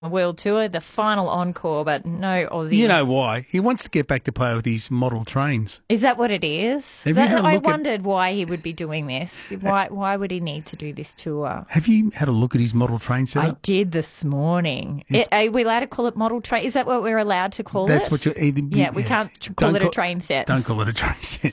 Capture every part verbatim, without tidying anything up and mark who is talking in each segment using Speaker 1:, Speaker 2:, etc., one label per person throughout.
Speaker 1: the world tour, the final encore, but no Aussie.
Speaker 2: You know why? He wants to get back to play with his model trains.
Speaker 1: Is that what it is?
Speaker 2: Have you
Speaker 1: That-
Speaker 2: had a
Speaker 1: I
Speaker 2: look at-
Speaker 1: wondered why he would be doing this. Why Why would he need to do this tour?
Speaker 2: Have you had a look at his model train
Speaker 1: I
Speaker 2: setup?
Speaker 1: did this morning.
Speaker 2: It's-
Speaker 1: Are we allowed to call it model train? Is that what we're allowed to call
Speaker 2: That's
Speaker 1: it?
Speaker 2: what you're...
Speaker 1: Yeah, we can't tr- call
Speaker 2: Don't
Speaker 1: it a train set.
Speaker 2: Don't call it a train set.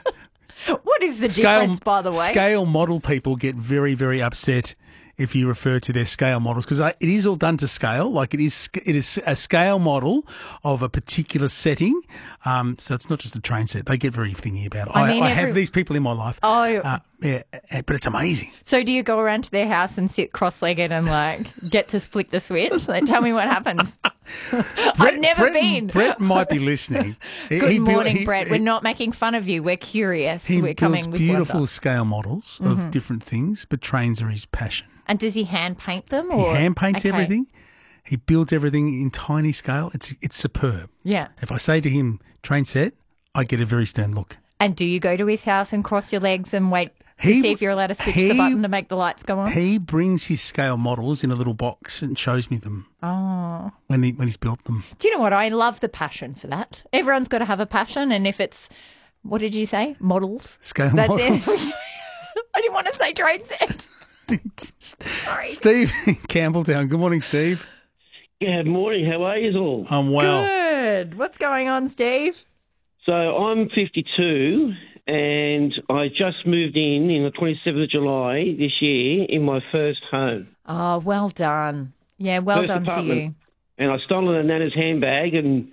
Speaker 1: What is the difference, by the way?
Speaker 2: Scale model people get very, very upset if you refer to their scale models, because it is all done to scale. Like it is, it is a scale model of a particular setting. Um, so it's not just a train set. They get very thingy about it.
Speaker 1: I
Speaker 2: I,
Speaker 1: mean,
Speaker 2: I
Speaker 1: every-
Speaker 2: have these people in my life.
Speaker 1: Oh.
Speaker 2: uh, yeah, uh, but it's amazing.
Speaker 1: So do you go around to their house and sit cross-legged and, like, get to flick the switch? Like, tell me what happens. I've never
Speaker 2: Brett,
Speaker 1: been.
Speaker 2: Brett might be listening. He-
Speaker 1: Good
Speaker 2: he built-
Speaker 1: morning,
Speaker 2: he-
Speaker 1: Brett.
Speaker 2: he-
Speaker 1: We're not making fun of you. We're curious.
Speaker 2: He
Speaker 1: We're
Speaker 2: builds
Speaker 1: coming with
Speaker 2: beautiful
Speaker 1: wonder.
Speaker 2: scale models
Speaker 1: Mm-hmm.
Speaker 2: of different things, but trains are his passion.
Speaker 1: And does he hand paint them?
Speaker 2: He
Speaker 1: Or?
Speaker 2: hand paints
Speaker 1: Okay.
Speaker 2: everything. He builds everything in tiny scale. It's it's superb.
Speaker 1: Yeah.
Speaker 2: If I say to him, train set, I get a very stern look.
Speaker 1: And do you go to his house and cross your legs and wait to
Speaker 2: He-
Speaker 1: see if you're allowed to switch
Speaker 2: he-
Speaker 1: the button to make the lights go on?
Speaker 2: He brings his scale models in a little box and shows me them
Speaker 1: Oh.
Speaker 2: when he when he's built them.
Speaker 1: Do you know what? I love the passion for that. Everyone's got to have a passion. And if it's, what did you say? Models?
Speaker 2: Scale
Speaker 1: That's
Speaker 2: models.
Speaker 1: it. I didn't want to say train set. Sorry.
Speaker 2: Steve in Campbelltown. Good morning, Steve.
Speaker 3: Good morning. How are you all?
Speaker 2: I'm well.
Speaker 1: Good. What's going on, Steve?
Speaker 3: So I'm fifty-two, and I just moved in in the twenty-seventh of July this year in my first home.
Speaker 1: Oh, well done. Yeah, well
Speaker 3: First
Speaker 1: done to
Speaker 3: apartment.
Speaker 1: you.
Speaker 3: And I stole a Nana's handbag and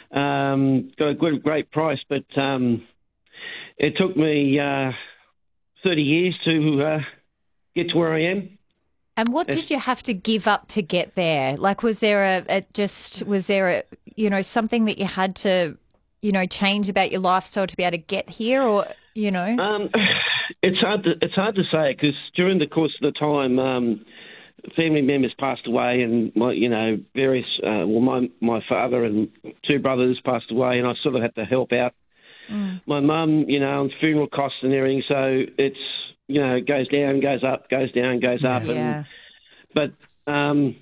Speaker 3: um, got a good, great price, but um, it took me uh, thirty years to uh, get to where I am.
Speaker 1: And what did you have to give up to get there? Like, was there a, a just, was there a, you know, something that you had to, you know, change about your lifestyle to be able to get here, or, you know?
Speaker 3: Um, it's hard to it's hard to say because during the course of the time, um, family members passed away, and my you know various uh, well my my father and two brothers passed away, and I sort of had to help out
Speaker 1: Mm.
Speaker 3: my mum, you know, on funeral costs and everything. So it's you know it goes down, goes up, goes down, goes up,
Speaker 1: Yeah.
Speaker 3: and but um,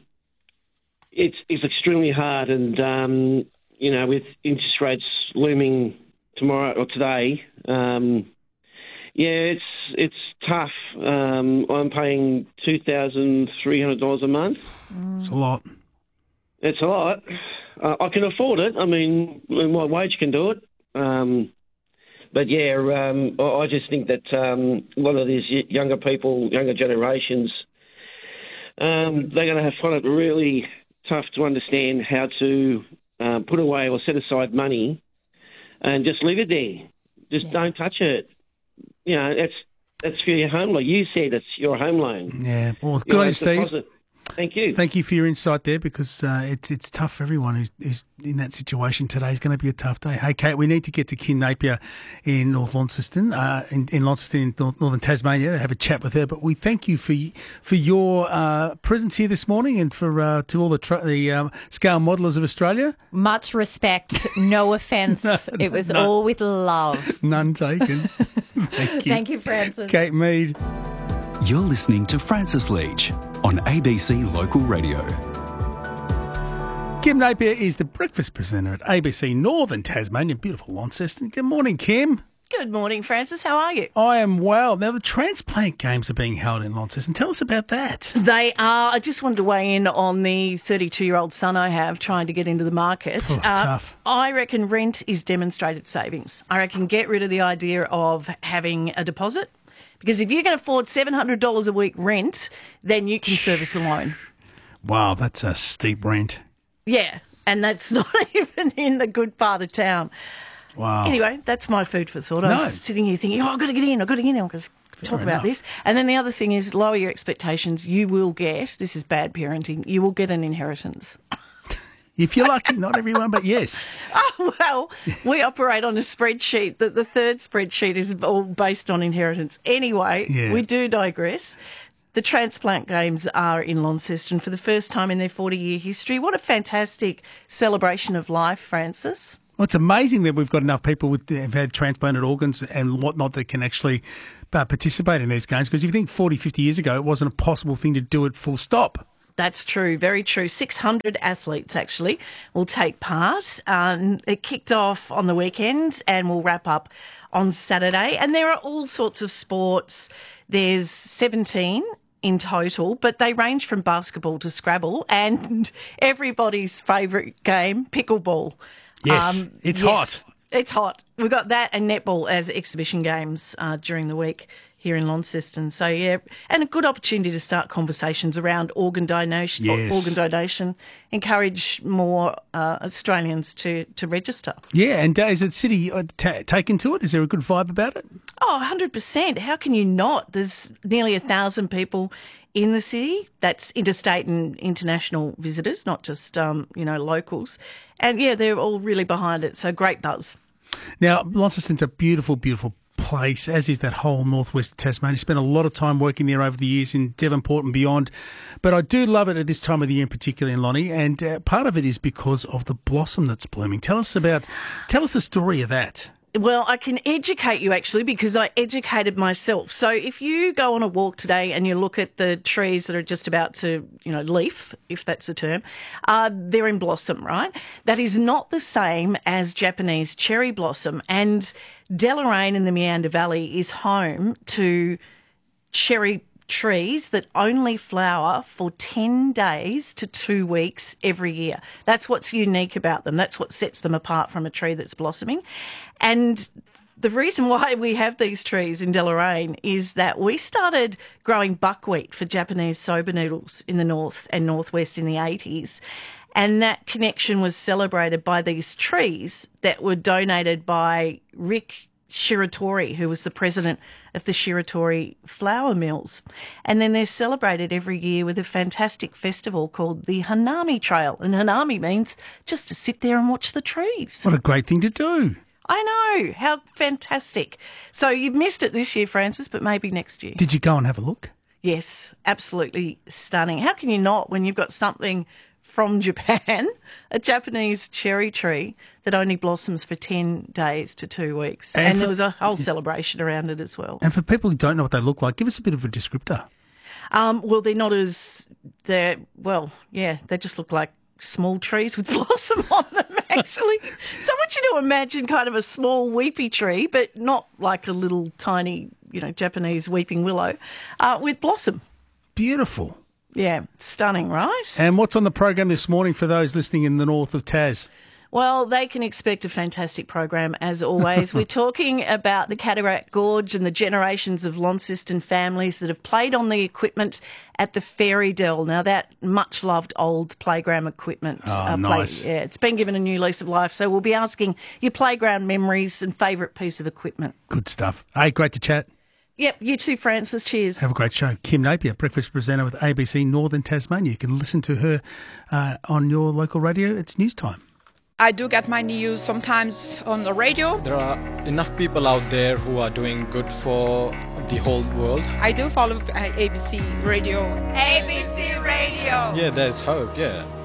Speaker 3: it's it's extremely hard, and um, you know with interest rates looming tomorrow or today. Um, Yeah, it's it's tough. Um, I'm paying two thousand three hundred dollars a month.
Speaker 2: It's a lot.
Speaker 3: It's a lot. Uh, I can afford it. I mean, my wage can do it. Um, but yeah, um, I I just think that um, a lot of these y- younger people, younger generations, um, they're going to have find it really tough to understand how to uh, put away or set aside money and just leave it there. Just don't touch it. You know, that's that's for your home loan. You said it's your home loan.
Speaker 2: Yeah. Well,
Speaker 3: You
Speaker 2: good
Speaker 3: know,
Speaker 2: on you,
Speaker 3: it's
Speaker 2: Steve.
Speaker 3: deposit. Thank you.
Speaker 2: Thank you for your insight there, because uh, it's it's tough for everyone who's, who's in that situation today. It's going to be a tough day. Hey, Kate, we need to get to Kim Napier in North Launceston, uh, in, in Launceston, in North, Northern Tasmania, to have a chat with her. But we thank you for for your uh, presence here this morning, and for uh, to all the tr- the um, scale modelers of Australia.
Speaker 1: Much respect, no offence. It was
Speaker 2: no.
Speaker 1: all with love.
Speaker 2: None taken. Thank you.
Speaker 1: Thank you, Francis.
Speaker 2: Kate Mead.
Speaker 4: You're listening to Francis Leach on A B C Local Radio.
Speaker 2: Kim Napier is the breakfast presenter at A B C Northern Tasmania, beautiful Launceston. Good morning, Kim.
Speaker 5: Good morning, Francis. How are you?
Speaker 2: I am well. Now, the transplant games are being held in Launceston. Tell us about that.
Speaker 5: They are. I just wanted to weigh in on the thirty-two-year-old son I have trying to get into the market.
Speaker 2: Oh, tough.
Speaker 5: I reckon rent is demonstrated savings. I reckon get rid of the idea of having a deposit, because if you can afford seven hundred dollars a week rent, then you can service a loan.
Speaker 2: Wow, that's a steep rent.
Speaker 5: Yeah, and that's not even in the good part of town.
Speaker 2: Wow.
Speaker 5: Anyway, that's my food for thought. I
Speaker 2: No.
Speaker 5: was sitting here thinking, oh, I've got to get in, I've got to get in, I've got to talk about
Speaker 2: enough.
Speaker 5: this. And then the other thing is lower your expectations. You will get, this is bad parenting, you will get an inheritance.
Speaker 2: If you're lucky, not everyone, but yes.
Speaker 5: Oh, well, we operate on a spreadsheet that the third spreadsheet is all based on inheritance. Anyway,
Speaker 2: Yeah.
Speaker 5: we do digress. The transplant games are in Launceston for the first time in their forty-year history. What a fantastic celebration of life, Francis.
Speaker 2: Well, it's amazing that we've got enough people with have had transplanted organs and whatnot that can actually uh, participate in these games. Because if you think forty, fifty years ago, it wasn't a possible thing to do it full stop.
Speaker 5: That's true, very true. six hundred athletes actually will take part. Um, it kicked off on the weekend and will wrap up on Saturday. And there are all sorts of sports. There's seventeen in total, but they range from basketball to Scrabble and everybody's favourite game, pickleball.
Speaker 2: Yes,
Speaker 5: Um,
Speaker 2: it's
Speaker 5: yes,
Speaker 2: hot.
Speaker 5: It's hot. We've got that and netball as exhibition games uh, during the week here in Launceston. So, yeah, and a good opportunity to start conversations around organ donation.
Speaker 2: Yes.
Speaker 5: Organ donation. Encourage more uh, Australians to, to register.
Speaker 2: Yeah, and uh, is it City uh, ta taken to it? Is there a good vibe about it?
Speaker 5: Oh, one hundred percent. How can you not? There's nearly a thousand people in the city. That's interstate and international visitors, not just, um, you know, locals. And, yeah, they're all really behind it. So great buzz.
Speaker 2: Now, Launceston's a beautiful, beautiful place, as is that whole northwest of Tasmania. Spent a lot of time working there over the years in Devonport and beyond. But I do love it at this time of the year in particular in Lonnie, and uh, part of it is because of the blossom that's blooming. Tell us about, tell us the story of that.
Speaker 5: Well, I can educate you actually because I educated myself. So if you go on a walk today and you look at the trees that are just about to, you know, leaf, if that's the term, uh, they're in blossom, right? That is not the same as Japanese cherry blossom. And Deloraine in the Meander Valley is home to cherry trees that only flower for ten days to two weeks every year. That's what's unique about them. That's what sets them apart from a tree that's blossoming. And the reason why we have these trees in Deloraine is that we started growing buckwheat for Japanese soba noodles in the north and northwest in the eighties. And that connection was celebrated by these trees that were donated by Rick Shiratori, who was the president of the Shiratori flour mills. And then they're celebrated every year with a fantastic festival called the Hanami Trail. And Hanami means just to sit there and watch the trees.
Speaker 2: What a great thing to do.
Speaker 5: I know. How fantastic. So you've missed it this year, Francis, but maybe next year.
Speaker 2: Did you go and have a look?
Speaker 5: Yes, absolutely stunning. How can you not when you've got something from Japan, a Japanese cherry tree that only blossoms for ten days to two weeks. And,
Speaker 2: And
Speaker 5: and
Speaker 2: for,
Speaker 5: there was a whole celebration around it as well.
Speaker 2: And for people who don't know what they look like, give us a bit of a descriptor.
Speaker 5: Um, well, they're not as, they're, well, yeah, they just look like small trees with blossom on them, actually. So I want you to imagine kind of a small weepy tree, but not like a little tiny, you know, Japanese weeping willow, uh, with blossom.
Speaker 2: Beautiful.
Speaker 5: Yeah, stunning, right?
Speaker 2: And what's on the program this morning for those listening in the north of Tas?
Speaker 5: Well, they can expect a fantastic program, as always. We're talking about the Cataract Gorge and the generations of Launceston families that have played on the equipment at the Fairy Dell. Now, that much-loved old playground equipment.
Speaker 2: Oh,
Speaker 5: uh,
Speaker 2: nice.
Speaker 5: Play, yeah, it's been given a new lease of life, so we'll be asking your playground memories and favourite piece of equipment.
Speaker 2: Good stuff. Hey, great to chat.
Speaker 5: Yep, you too, Francis. Cheers.
Speaker 2: Have a great show. Kim Napier, breakfast presenter with A B C Northern Tasmania. You can listen to her uh, on your local radio. It's news time.
Speaker 6: I do get my news sometimes on the radio.
Speaker 7: There are enough people out there who are doing good for the whole world.
Speaker 6: I do follow uh, A B C Radio. A B C Radio!
Speaker 7: Yeah, there's hope, yeah.